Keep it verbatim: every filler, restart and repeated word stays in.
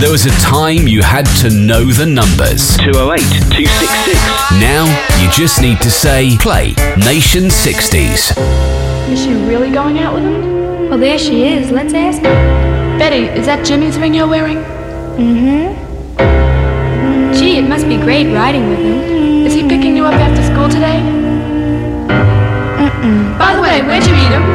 There was a time you had to know the numbers. two oh eight, two six six. Now, you just need to say, play Nation sixties. Is she really going out with him? Well, there she is. Let's ask her. Betty, is that Jimmy's ring you're wearing? Mm-hmm. Gee, it must be great riding with him. Is he picking you up after school today? Mm-mm. By the way, where'd you meet him?